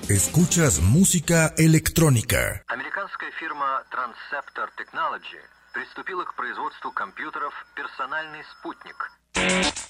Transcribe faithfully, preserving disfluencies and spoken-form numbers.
Escuchas música electrónica. Американская фирма Transceptor Technology приступила к производству компьютеров «Персональный спутник».